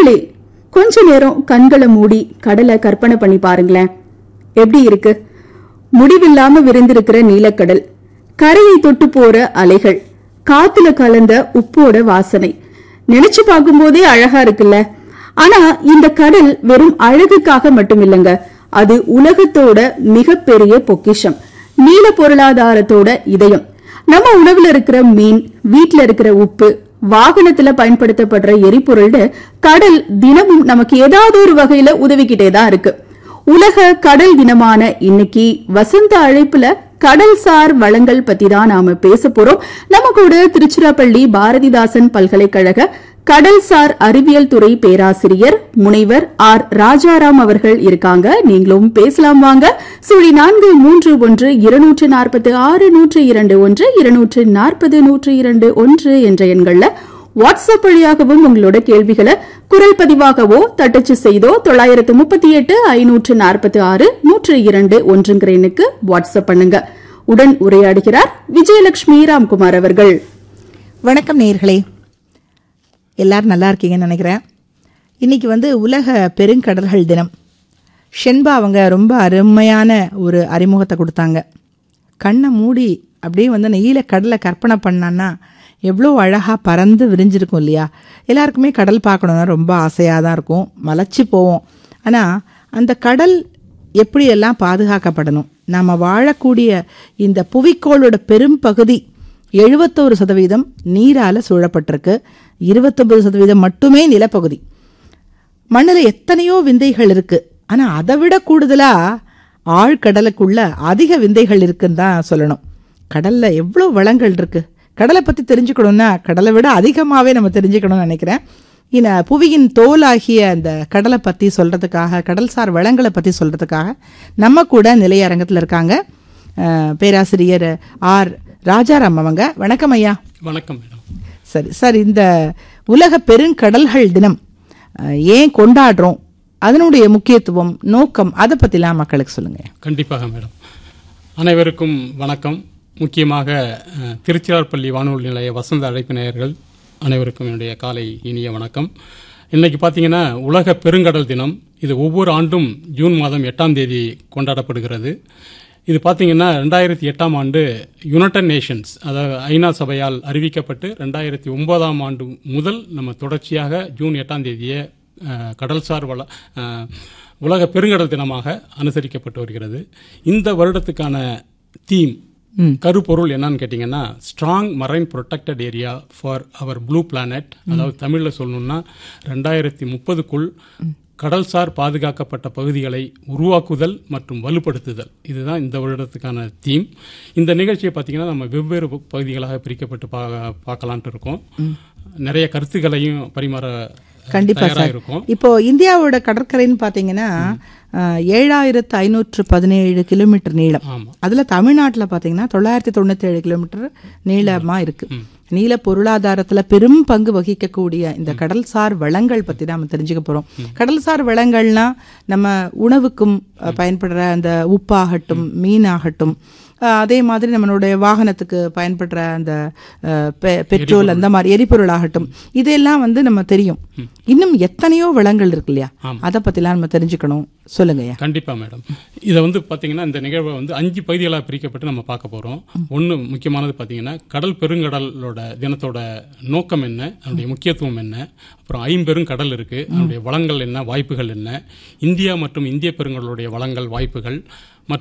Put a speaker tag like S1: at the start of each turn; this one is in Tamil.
S1: நேயர்களே, கொஞ்ச நேரம் கண்களை மூடி கடலை கற்பனை பண்ணி பாருங்களேன். எப்படி இருக்கு? முடிவில்லாம விரிந்திருக்கிற நீலக்கடல், கரையை தொட்டு போற அலைகள், காத்துல கலந்த உப்போட வாசனை நினைச்சு பார்க்கும் போதே அழகா இருக்குல்ல. ஆனா இந்த கடல் வெறும் அழகுக்காக மட்டும் இல்லங்க, அது உலகத்தோட மிகப்பெரிய பொக்கிஷம், நீல பொருளாதாரத்தோட இதயம். நம்ம உணவுல இருக்கிற மீன், வீட்டுல இருக்கிற உப்பு, வாகனத்துல பயன்படுத்தப்படுற எரிபொருள்னு கடல் தினமும் நமக்கு ஏதாவது ஒரு வகையில உதவிக்கிட்டேதான் இருக்கு. உலக கடல் தினமான இன்னைக்கு வசந்த அழைப்புல கடல்சார் வளங்கள் பத்தி தான் நாம பேச போறோம். நம்ம கூட திருச்சிராப்பள்ளி பாரதிதாசன் பல்கலைக்கழக கடல்சார் அறிவியல் துறை பேராசிரியர் முனைவர் ஆர் ராஜாராம் அவர்கள் இருக்காங்க. நீங்களும் பேசலாம் வாங்க. 431-246-102-1 என்ற எண்கள்ல வாட்ஸ்அப் வழியாகவும் உங்களோட கேள்விகளை குரல் பதிவாகவோ தட்டச்சு செய்தோ 938-546-102-1 எண்ணுக்கு வாட்ஸ்அப் பண்ணுங்க. உடன் உரையாடுகிறார் விஜயலட்சுமி ராம்குமார் அவர்கள்.
S2: வணக்கம் நேயர்களே, எல்லாரும் நல்லா இருக்கீங்கன்னு நினைக்கிறேன். இன்னைக்கு உலக பெருங்கடல்கள் தினம். ஷென்பா அவங்க ரொம்ப அருமையான ஒரு அறிமுகத்தை கொடுத்தாங்க. கண்ணை மூடி அப்படியே நீல கடலை கற்பனை பண்ணான்னா எவ்வளோ அழகாக பறந்து விரிஞ்சிருக்கும் இல்லையா? எல்லாருக்குமே கடல் பார்க்கணுன்னா ரொம்ப ஆசையாக தான் இருக்கும், மலைச்சி போவோம். ஆனால் அந்த கடல் எப்படியெல்லாம் பாதுகாக்கப்படணும்? நாம் வாழக்கூடிய இந்த புவிக்கோளோட பெரும் பகுதி 71% நீரால் சூழப்பட்டிருக்கு, 29% மட்டுமே நிலப்பகுதி. மண்ணில் எத்தனையோ விந்தைகள் இருக்குது, ஆனால் அதை விட கூடுதலாக ஆழ்கடலுக்குள்ள அதிக விந்தைகள் இருக்குன்னு தான் சொல்லணும். கடலில் எவ்வளோ வளங்கள் இருக்குது. கடலை பற்றி தெரிஞ்சுக்கணுன்னா கடலை விட அதிகமாகவே நம்ம தெரிஞ்சுக்கணும்னு நினைக்கிறேன். புவியின் தோலாகிய அந்த கடலை பற்றி சொல்கிறதுக்காக, கடல்சார் வளங்களை பற்றி சொல்கிறதுக்காக நம்ம கூட நிலையரங்கத்தில் இருக்காங்க பேராசிரியர் ஆர் ராஜாராம் அவங்க. வணக்கம் ஐயா.
S3: வணக்கம் மேடம்.
S2: சரி சார், இந்த உலக பெருங்கடல்கள் தினம் ஏன் கொண்டாடுறோம், அதனுடைய முக்கியத்துவம், நோக்கம், அதை பற்றிலாம் மக்களுக்கு சொல்லுங்கள்.
S3: கண்டிப்பாக மேடம். அனைவருக்கும் வணக்கம். முக்கியமாக திருச்சிராப்பள்ளி வானொலி நிலைய வசந்த அழைப்பு நேயர்கள் அனைவருக்கும் என்னுடைய காலை இனிய வணக்கம். இன்றைக்கி பார்த்தீங்கன்னா உலக பெருங்கடல் தினம். இது ஒவ்வொரு ஆண்டும் ஜூன் மாதம் 8ஆம் தேதி கொண்டாடப்படுகிறது. இது பார்த்தீங்கன்னா 2008ஆம் ஆண்டு யுனைடெட் நேஷன்ஸ், அதாவது ஐநா சபையால் அறிவிக்கப்பட்டு 2009ஆம் ஆண்டு முதல் நம்ம தொடர்ச்சியாக ஜூன் 8ஆம் தேதியை கடல்சார் உலக பெருங்கடல் தினமாக அனுசரிக்கப்பட்டு வருகிறது. இந்த வருடத்துக்கான தீம், கருப்பொருள் என்னன்னு கேட்டிங்கன்னா, strong marine protected area for our blue planet. அதாவது தமிழில் சொல்லணும்னா 2030க்குள் கடல்சார் பாதுகாக்கப்பட்ட பகுதிகளை உருவாக்குதல் மற்றும் வலுப்படுத்துதல். இதுதான் இந்த வருடத்துக்கான தீம். இந்த நிகழ்ச்சியை பார்த்தீங்கன்னா நம்ம வெவ்வேறு பகுதிகளாக பிரிக்கப்பட்டு பார்க்கலான்ட்டு இருக்கோம். நிறைய கருத்துக்களையும் பரிமாற
S2: கண்டிப்பா இருக்கும். இப்போ இந்தியாவோட கடற்கரைன்னு பார்த்தீங்கன்னா 7517 கிலோமீட்டர் நீளம். அதுல தமிழ்நாட்டில் பார்த்தீங்கன்னா 997 கிலோமீட்டர் நீளமா இருக்கு. நீல பொருளாதாரத்துல பெரும் பங்கு வகிக்கக்கூடிய இந்த கடல்சார் வளங்கள் பத்தி நம்ம தெரிஞ்சுக்க போறோம். கடல்சார் வளங்கள்னா நம்ம உணவுக்கும் பயன்படுற அந்த உப்பாகட்டும், மீனாகட்டும், அதே மாதிரி நம்மளுடைய வாகனத்துக்கு பயன்படுற அந்த பெட்ரோல், அந்த மாதிரி எரிபொருள் ஆகட்டும், இதெல்லாம் நம்ம தெரியும். இன்னும் எத்தனையோ வளங்கள் இருக்கு இல்லையா? அதை பத்திலாம் நம்ம தெரிஞ்சுக்கணும். சொல்லுங்க.
S3: கண்டிப்பா மேடம். இதை பாத்தீங்கன்னா இந்த நிகழ்வை 5 பகுதிகளாக பிரிக்கப்பட்டு நம்ம பார்க்க போறோம். ஒன்று முக்கியமானது பார்த்தீங்கன்னா கடல் பெருங்கடலோட தினத்தோட நோக்கம் என்ன, அதனுடைய முக்கியத்துவம் என்ன, அப்புறம் 5 பெருங்கடல் இருக்கு, அதனுடைய வளங்கள் என்ன, வாய்ப்புகள் என்ன, இந்தியா மற்றும் இந்திய பெருங்கடலுடைய வளங்கள், வாய்ப்புகள்,